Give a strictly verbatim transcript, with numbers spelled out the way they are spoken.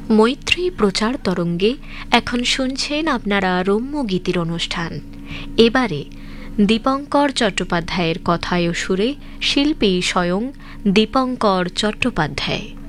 মৈত্রী প্রচার তরঙ্গে এখন শুনছেন আপনারা রম্য গীতির অনুষ্ঠান। এবারে দীপঙ্কর চট্টোপাধ্যায়ের কথায় ও সুরে শিল্পী স্বয়ং দীপঙ্কর চট্টোপাধ্যায়।